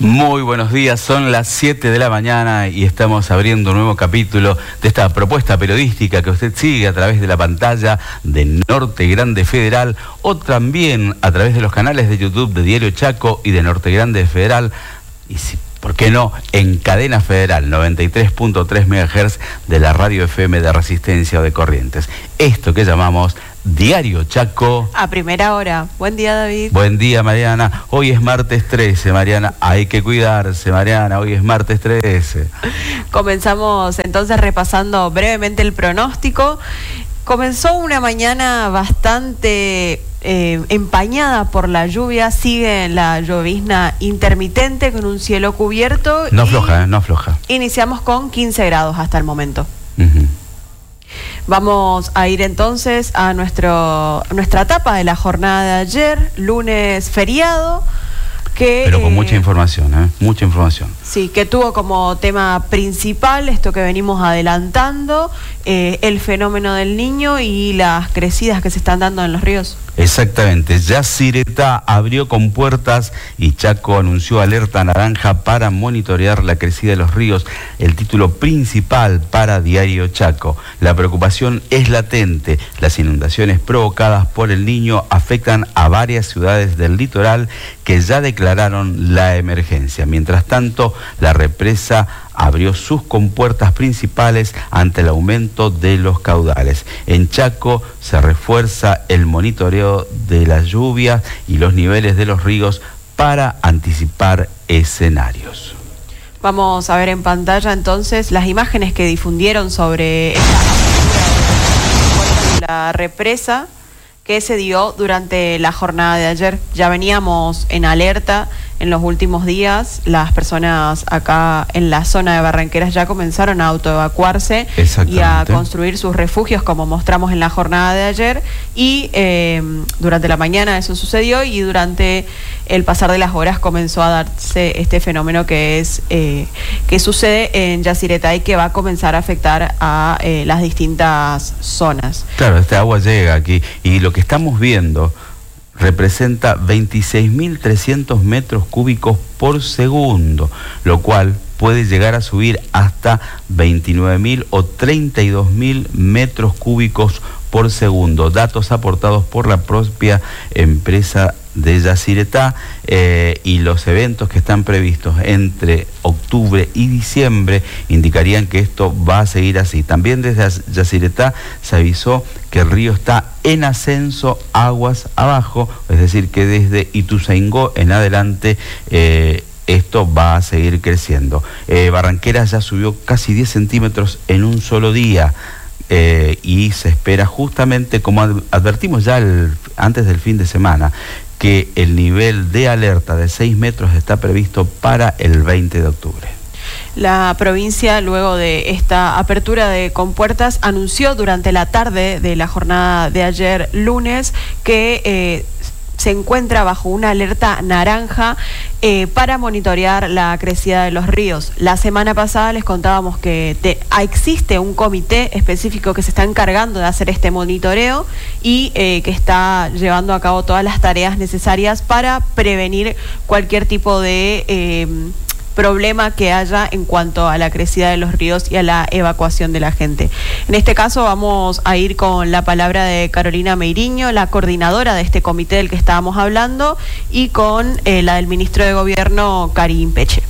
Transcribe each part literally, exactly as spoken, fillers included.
Muy buenos días, son las siete de la mañana y estamos abriendo un nuevo capítulo de esta propuesta periodística que usted sigue a través de la pantalla de Norte Grande Federal o también a través de los canales de YouTube de Diario Chaco y de Norte Grande Federal y si, ¿por qué no?, en Cadena Federal, noventa y tres punto tres megahertz de la radio F M de Resistencia o de Corrientes. Esto que llamamos Diario Chaco. A primera hora. Buen día, David. Buen día, Mariana. Hoy es martes trece, Mariana. Hay que cuidarse, Mariana. Hoy es martes trece. Comenzamos entonces repasando brevemente el pronóstico. Comenzó una mañana bastante eh, empañada por la lluvia. Sigue la llovizna intermitente con un cielo cubierto. No afloja, ¿eh? No afloja. Iniciamos con quince grados hasta el momento. Uh-huh. Vamos a ir entonces a nuestro, nuestra etapa de la jornada de ayer, lunes feriado. Que, Pero con eh, mucha información, ¿eh? Mucha información. Sí, que tuvo como tema principal esto que venimos adelantando, eh, el fenómeno del Niño y las crecidas que se están dando en los ríos. Exactamente, Yacyretá abrió compuertas y Chaco anunció alerta naranja para monitorear la crecida de los ríos, el título principal para Diario Chaco. La preocupación es latente, las inundaciones provocadas por el Niño afectan a varias ciudades del litoral que ya declararon la emergencia. Mientras tanto, la represa abrió sus compuertas principales ante el aumento de los caudales. En Chaco se refuerza el monitoreo de las lluvias y los niveles de los ríos para anticipar escenarios. Vamos a ver en pantalla entonces las imágenes que difundieron sobre esta apertura de la represa que se dio durante la jornada de ayer. Ya veníamos en alerta en los últimos días. Las personas acá en la zona de Barranqueras ya comenzaron a autoevacuarse y a construir sus refugios, como mostramos en la jornada de ayer. Y eh, durante la mañana eso sucedió y durante el pasar de las horas comenzó a darse este fenómeno que es eh, que sucede en Yacyretá y que va a comenzar a afectar a eh, las distintas zonas. Claro, este agua llega aquí y lo que estamos viendo representa veintiséis mil trescientos metros cúbicos por segundo, lo cual puede llegar a subir hasta veintinueve mil o treinta y dos mil metros cúbicos por segundo, datos aportados por la propia empresa de Yacyretá, eh, y los eventos que están previstos entre octubre y diciembre indicarían que esto va a seguir así. También desde Yacyretá se avisó que el río está en ascenso aguas abajo, es decir que desde Ituzaingó en adelante eh, esto va a seguir creciendo. Eh, Barranqueras ya subió casi diez centímetros en un solo día. Eh, y se espera justamente, como advertimos ya el, antes del fin de semana, que el nivel de alerta de seis metros está previsto para el veinte de octubre. La provincia, luego de esta apertura de compuertas, anunció durante la tarde de la jornada de ayer lunes que eh, se encuentra bajo una alerta naranja eh, para monitorear la crecida de los ríos. La semana pasada les contábamos que te, existe un comité específico que se está encargando de hacer este monitoreo y eh, que está llevando a cabo todas las tareas necesarias para prevenir cualquier tipo de Eh, problema que haya en cuanto a la crecida de los ríos y a la evacuación de la gente. En este caso vamos a ir con la palabra de Carolina Meiriño, la coordinadora de este comité del que estábamos hablando, y con eh, la del ministro de Gobierno, Karim Peche.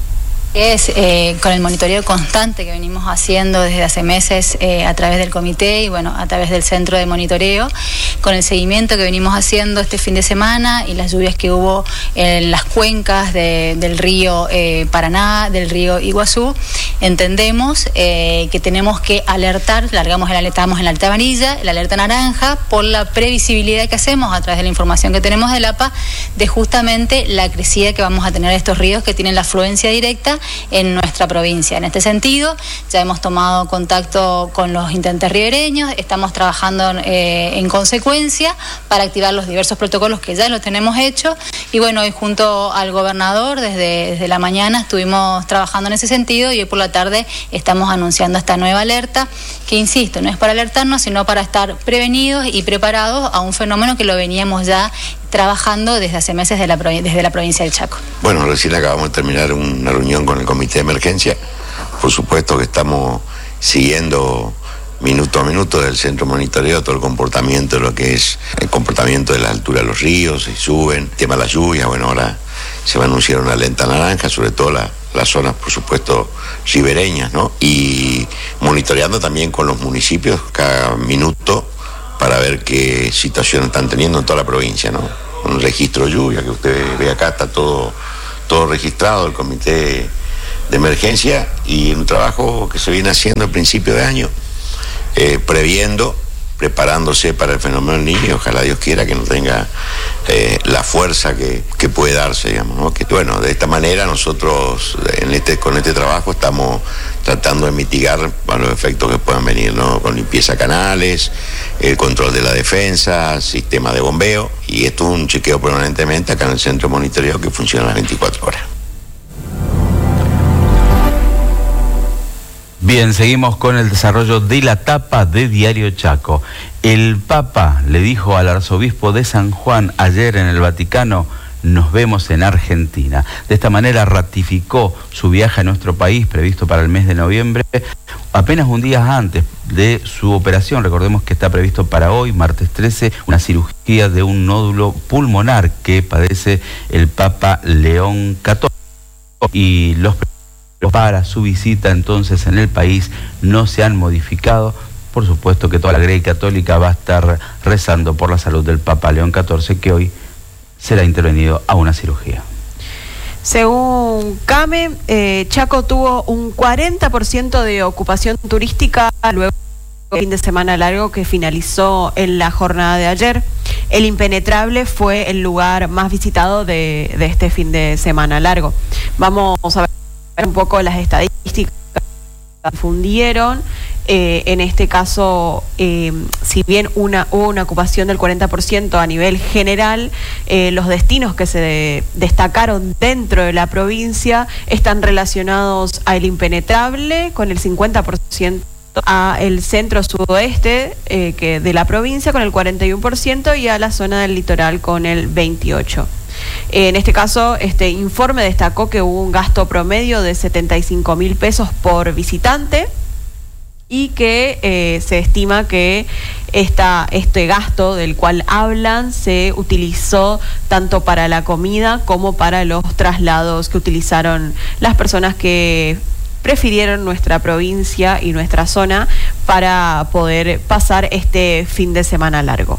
Es eh, con el monitoreo constante que venimos haciendo desde hace meses eh, a través del comité y bueno, a través del centro de monitoreo, con el seguimiento que venimos haciendo este fin de semana y las lluvias que hubo en las cuencas de, del río eh, Paraná, del río Iguazú, entendemos eh, que tenemos que alertar, largamos el alerta, estamos en la alerta amarilla, la alerta naranja, por la previsibilidad que hacemos a través de la información que tenemos del A P A, de justamente la crecida que vamos a tener de estos ríos que tienen la afluencia directa en nuestra provincia. En este sentido, ya hemos tomado contacto con los intendentes ribereños, estamos trabajando eh, en consecuencia para activar los diversos protocolos que ya los tenemos hechos y bueno, hoy junto al gobernador desde, desde la mañana estuvimos trabajando en ese sentido y hoy por la tarde estamos anunciando esta nueva alerta que, insisto, no es para alertarnos, sino para estar prevenidos y preparados a un fenómeno que lo veníamos ya trabajando desde hace meses de la, desde la provincia del Chaco. Bueno, recién acabamos de terminar una reunión con el comité de emergencia. Por supuesto que estamos siguiendo minuto a minuto del centro monitoreo todo el comportamiento, lo que es el comportamiento de la altura de los ríos, si suben, el tema de la lluvia. Bueno, ahora se va a anunciar una alerta naranja, sobre todo la, las zonas, por supuesto, ribereñas, ¿no? Y monitoreando también con los municipios cada minuto para ver qué situación están teniendo en toda la provincia, ¿no? Un registro de lluvia que usted ve acá, está todo, todo registrado, el comité de emergencia, y un trabajo que se viene haciendo a principio de año, eh, previendo, preparándose para el fenómeno del Niño. Ojalá Dios quiera que no tenga eh, la fuerza que, que puede darse, digamos, ¿no? Que, bueno, de esta manera nosotros en este, con este trabajo estamos tratando de mitigar los efectos que puedan venir, ¿no? Con limpieza de canales, el control de la defensa, sistema de bombeo, y esto es un chequeo permanentemente acá en el centro de monitoreo que funciona las veinticuatro horas. Bien, seguimos con el desarrollo de la tapa de Diario Chaco. El Papa le dijo al arzobispo de San Juan ayer en el Vaticano: nos vemos en Argentina. De esta manera ratificó su viaje a nuestro país previsto para el mes de noviembre, apenas un día antes de su operación. Recordemos que está previsto para hoy, martes trece, una cirugía de un nódulo pulmonar que padece el Papa León catorce, y los para su visita entonces en el país no se han modificado. Por supuesto que toda la Grey Católica va a estar rezando por la salud del Papa León catorce, que hoy será intervenido a una cirugía. Según CAME, eh, Chaco tuvo un cuarenta por ciento de ocupación turística luego del fin de semana largo que finalizó en la jornada de ayer. El Impenetrable fue el lugar más visitado de, de este fin de semana largo. Vamos a ver un poco las estadísticas que difundieron. Eh, en este caso, eh, si bien una, hubo una ocupación del cuarenta por ciento a nivel general, eh, los destinos que se de, destacaron dentro de la provincia están relacionados al Impenetrable con el cincuenta por ciento, a el centro sudoeste eh, que de la provincia con el cuarenta y uno por ciento y a la zona del litoral con el veintiocho por ciento. En este caso, este informe destacó que hubo un gasto promedio de setenta y cinco mil pesos por visitante y que eh, se estima que esta, este gasto del cual hablan se utilizó tanto para la comida como para los traslados que utilizaron las personas que prefirieron nuestra provincia y nuestra zona para poder pasar este fin de semana largo.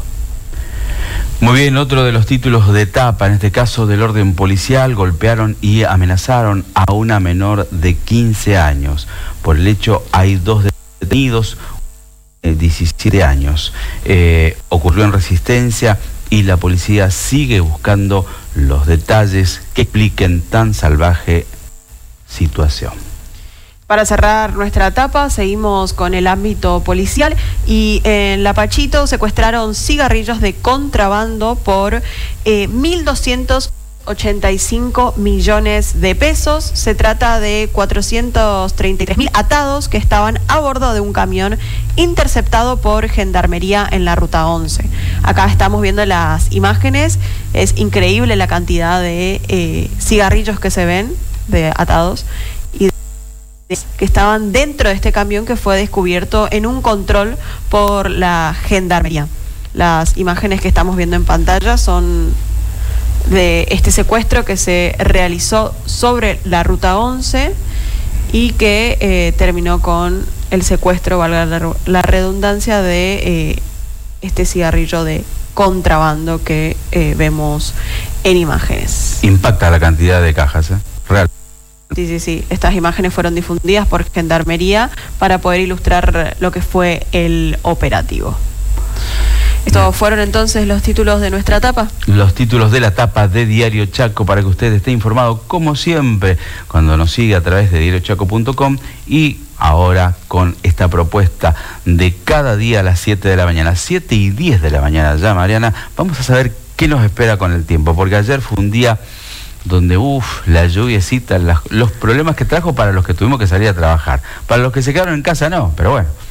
Muy bien, otro de los títulos de tapa, en este caso del orden policial: golpearon y amenazaron a una menor de quince años. Por el hecho hay dos detenidos, eh, diecisiete años. Eh, ocurrió en Resistencia y la policía sigue buscando los detalles que expliquen tan salvaje situación. Para cerrar nuestra etapa, seguimos con el ámbito policial y en La Pachito secuestraron cigarrillos de contrabando por eh, mil doscientos ochenta y cinco millones de pesos. Se trata de cuatrocientos treinta y tres mil atados que estaban a bordo de un camión interceptado por Gendarmería en la Ruta once. Acá estamos viendo las imágenes. Es increíble la cantidad de eh, cigarrillos que se ven, de atados, y que estaban dentro de este camión que fue descubierto en un control por la Gendarmería. Las imágenes que estamos viendo en pantalla son de este secuestro que se realizó sobre la Ruta once y que eh, terminó con el secuestro, valga la, la redundancia, de eh, este cigarrillo de contrabando que eh, vemos en imágenes. Impacta la cantidad de cajas, ¿eh? Real. Sí, sí, sí. Estas imágenes fueron difundidas por Gendarmería para poder ilustrar lo que fue el operativo. Estos fueron entonces los títulos de nuestra tapa. Los títulos de la tapa de Diario Chaco, para que usted esté informado, como siempre, cuando nos sigue a través de diario chaco punto com, y ahora con esta propuesta de cada día a las siete de la mañana, siete y diez de la mañana ya, Mariana, vamos a saber qué nos espera con el tiempo, porque ayer fue un día donde, uff, la lluviecita, las, los problemas que trajo para los que tuvimos que salir a trabajar. Para los que se quedaron en casa no, pero bueno,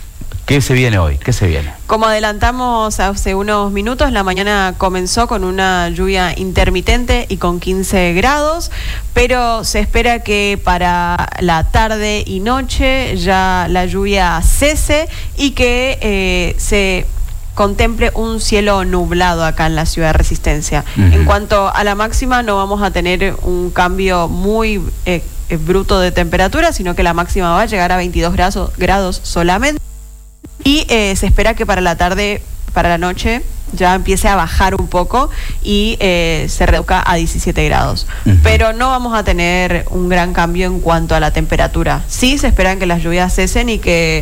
¿Qué se viene hoy? ¿Qué se viene? Como adelantamos hace unos minutos, la mañana comenzó con una lluvia intermitente y con quince grados, pero se espera que para la tarde y noche ya la lluvia cese y que eh, se contemple un cielo nublado acá en la ciudad de Resistencia. Uh-huh. En cuanto a la máxima, no vamos a tener un cambio muy eh, bruto de temperatura, sino que la máxima va a llegar a veintidós grados, grados solamente. Y eh, se espera que para la tarde, para la noche, ya empiece a bajar un poco y eh, se reduzca a diecisiete grados. Uh-huh. Pero no vamos a tener un gran cambio en cuanto a la temperatura. Sí se esperan que las lluvias cesen y que